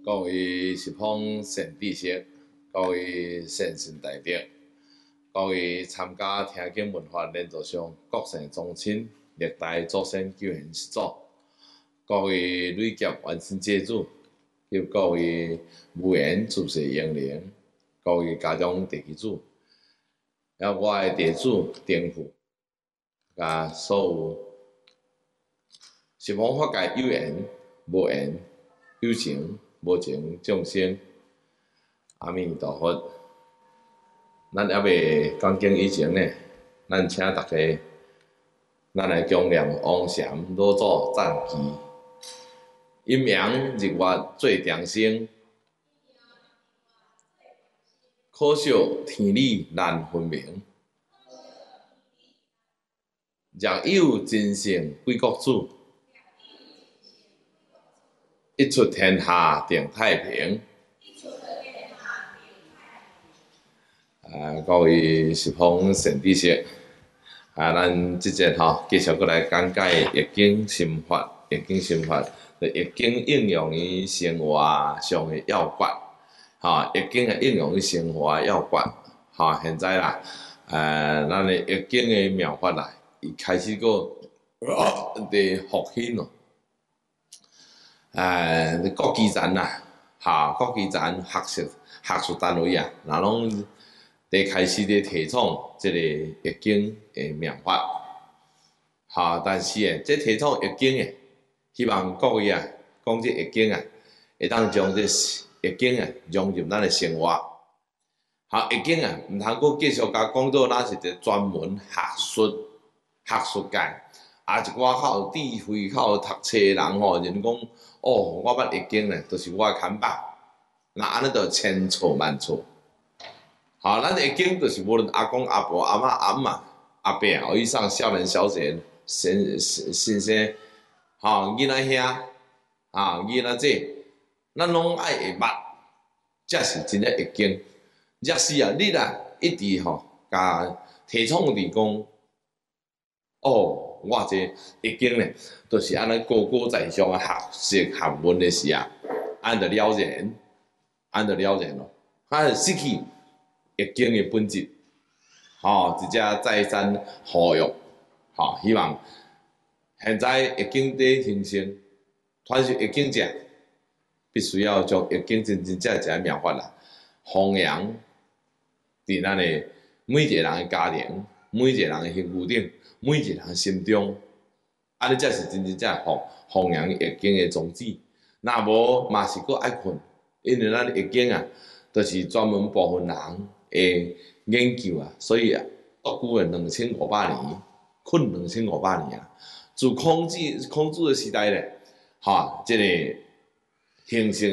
各位十方善知识，各位善信大德，各位参加听经文化连续上各省宗亲、历代祖先救援始祖，各位累劫完成祭主，及各位无缘自世英灵，各位家中地基主，还有我的地主、丁父，甲所有十方法界有缘、无缘、有情、无情众生，阿弥陀佛。咱还未讲经以前呢，咱请大家，咱来供念王禅老祖赞期，阴阳日月最长生，可惜天理难分明。若有真圣贵国主，一出天下定太平。各位十方善知识，咱即节继续过来讲解易经心法。易经心法，易经应用于生活上的要诀。易经应用于生活的要诀。现在啦，咱的易经的妙法啦，伊开始个复兴咯。国基站啦，国基站学术单位啊，若拢开始提倡即个易经的妙法。但是即提倡易经的，希望各位讲即易经会当将即易经融入咱的生活。易经毋通阁继续甲讲到咱是一个专门学术界，一寡较有智慧、较有读册的人人讲我捌易经就是我的看法，那安尼就千错万错。咱易经就是无论阿公、阿婆、阿嬷、阿嬷、阿伯以上少年小姐、先生、囡仔兄、囡仔姐，咱拢爱会捌，才是真正易经。若是你一直甲提倡伫讲，我这易经就是安尼高高在上学问的时安就了然咯，就失去易经的本质。直接再三呼吁，希望现在易经在兴盛，传授易经者，必须要将易经真正妙法弘扬伫咱的每一个人的家庭、每一个人的身躯顶、每一个人的心中，安尼才是真正弘扬易经的宗旨。若无嘛是阁爱困，因为咱易经就是专门部分人的研究所以足久的2500年，困2500年自孔子的时代即个形成